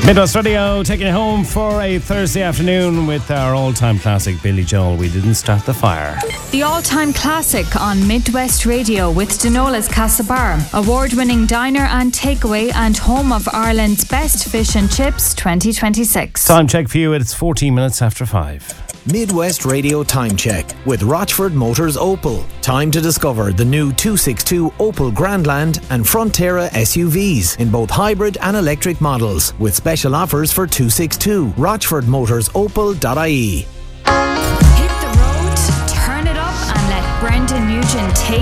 Midwest Radio, taking it home for a Thursday afternoon with our all-time classic, Billy Joel, We Didn't Start the Fire. The all-time classic on Midwest Radio with Donola's Castlebar, award-winning diner and takeaway and home of Ireland's best fish and chips 2026. Time check for you, it's 14 minutes after 5. Midwest Radio Time Check with Rochford Motors Opel. Time to discover the new 262 Opel Grandland and Frontera SUVs in both hybrid and electric models with special offers for 262. RochfordMotorsOpel.ie. Hit the road, turn it up and let Brendan Nugent take